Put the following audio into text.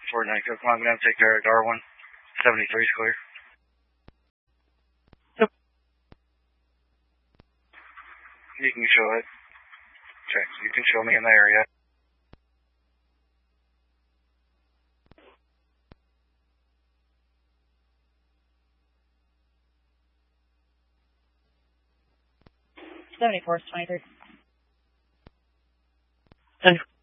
49 code. Come on, I'm going to take care of Darwin. 73 is clear. Yep. You can show it. Check. You can show me in the area. '74 is 23.